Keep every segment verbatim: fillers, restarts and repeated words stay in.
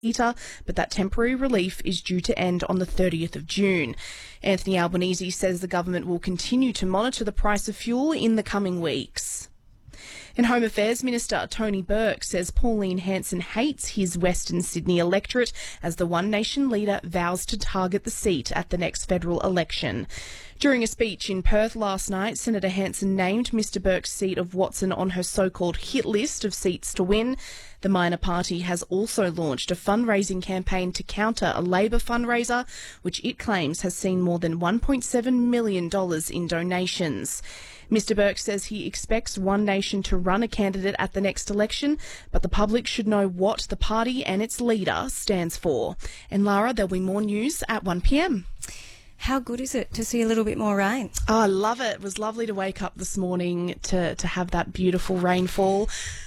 heater, but that temporary relief is due to end on the thirtieth of June. Anthony Albanese says the government will continue to monitor the price of fuel in the coming weeks. And Home Affairs Minister Tony Burke says Pauline Hanson hates his Western Sydney electorate as the One Nation leader vows to target the seat at the next federal election. During a speech in Perth last night, Senator Hanson named Mister Burke's seat of Watson on her so-called hit list of seats to win. The minor party has also launched a fundraising campaign to counter a Labor fundraiser, which it claims has seen more than one point seven million dollars in donations. Mister Burke says he expects One Nation to run a candidate at the next election, but the public should know what the party and its leader stands for. And Lara, there'll be more news at one p m. How good is it to see a little bit more rain? Oh, I love it. It was lovely to wake up this morning to, to have that beautiful rainfall.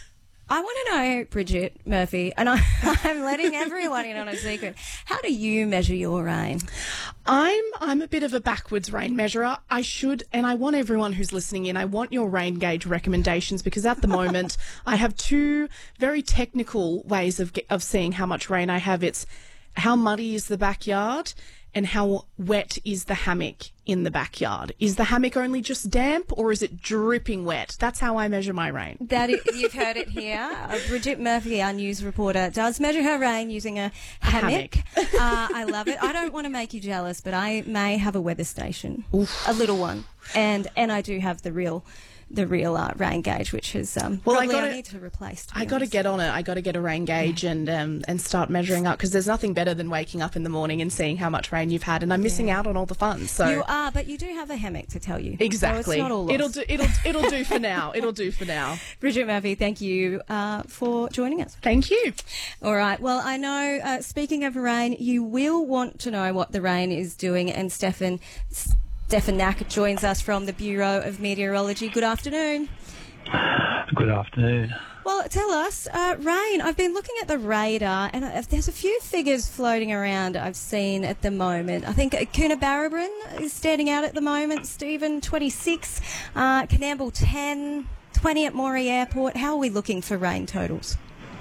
I want to know, Bridget Murphy, and I, I'm letting everyone in on a secret. How do you measure your rain? I'm I'm a bit of a backwards rain measurer. I should, and I want everyone who's listening in, I want your rain gauge recommendations, because at the moment I have two very technical ways of of seeing how much rain I have. It's how muddy is the backyard and how wet is the hammock in the backyard. Is the hammock only just damp or is it dripping wet? That's how I measure my rain. That is, you've heard it here. Uh, Bridget Murphy, our news reporter, does measure her rain using a hammock. hammock. uh, I love it. I don't want to make you jealous, but I may have a weather station, Oof. a little one, and and I do have the real. the real uh, rain gauge, which is um, well, probably I, gotta, I need to replace. To I got to get on it. I got to get a rain gauge yeah. and um, and start measuring up, because there's nothing better than waking up in the morning and seeing how much rain you've had, and I'm missing yeah. out on all the fun. So you are, but you do have a hammock to tell you. Exactly. So it's not all lost. It'll do. It'll it'll do for now. It'll do for now. Bridget Murphy, thank you uh, for joining us. Thank you. All right. Well, I know. Uh, speaking of rain, you will want to know what the rain is doing, and Stefan. Stefan Nack joins us from the Bureau of Meteorology. Good afternoon. Good afternoon. Well, tell us, uh, rain. I've been looking at the radar, and uh, there's a few figures floating around I've seen at the moment. I think Coonabarabran is standing out at the moment. Stephen, twenty-six. Uh, Coonamble, ten. twenty at Moree Airport. How are we looking for rain totals?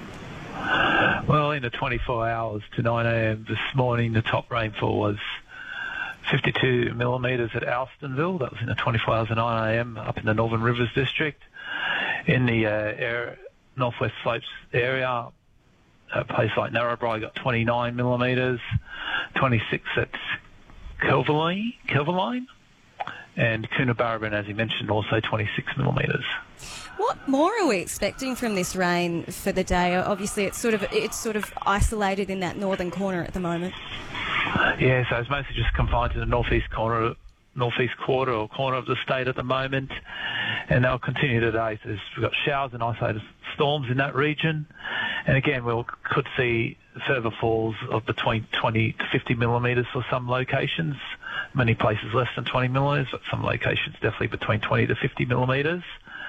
Well, in the twenty-four hours to nine a m this morning, the top rainfall was fifty-two millimetres at Alstonville. That was in the twenty-four hours to nine a m up in the Northern Rivers District. In the uh, air, Northwest Slopes area, a place like Narrabri got twenty-nine millimetres, twenty-six at Kelvaline, Kelvaline, and Coonabarabran, as you mentioned, also twenty-six millimetres. What more are we expecting from this rain for the day? Obviously, it's sort of it's sort of isolated in that northern corner at the moment. Yeah, so it's mostly just confined to the northeast corner, northeast quarter or corner of the state at the moment, and they'll continue today. So we've got showers and isolated storms in that region, and again, we we'll, could see further falls of between twenty to fifty millimetres for some locations. Many places less than twenty millimetres, but some locations definitely between twenty to fifty millimetres.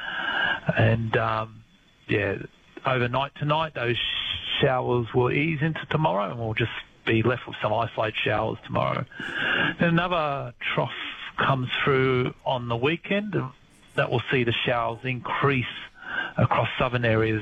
And um, yeah, overnight tonight, those showers will ease into tomorrow, and we'll just be left with some isolated showers tomorrow. Then another trough comes through on the weekend that will see the showers increase across southern areas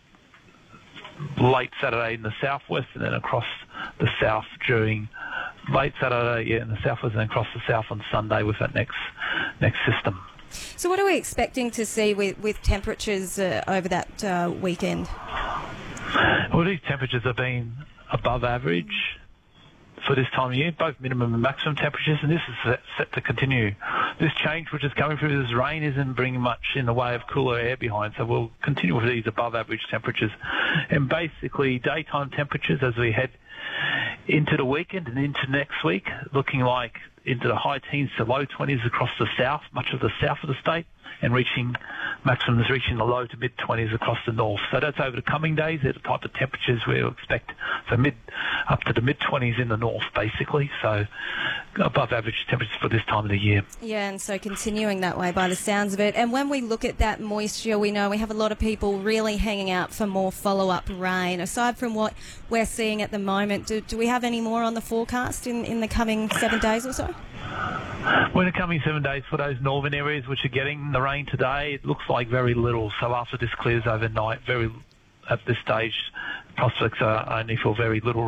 late Saturday in the southwest, and then across the south during late Saturday yeah, in the southwest, and then across the south on Sunday with that next next system. So what are we expecting to see with, with temperatures uh, over that uh, weekend? Well, these temperatures have been above average for this time of year, both minimum and maximum temperatures, and this is set, set to continue. This change which is coming through this rain isn't bringing much in the way of cooler air behind, so we'll continue with these above average temperatures. And basically daytime temperatures as we head into the weekend and into next week, looking like into the high teens to low twenties across the south, much of the south of the state, and reaching maximums reaching the low to mid twenties across the north. So that's over the coming days. They're the type of temperatures we'll expect. So mid up to the mid twenties in the north, basically. So above average temperatures for this time of the year. Yeah, and so continuing that way by the sounds of it. And when we look at that moisture, we know we have a lot of people really hanging out for more follow-up rain. Aside from what we're seeing at the moment, do, do we have any more on the forecast in, in the coming seven days or so? Well, in the coming seven days for those northern areas which are getting the rain today, it looks like very little. So after this clears overnight, very at this stage, prospects are only for very little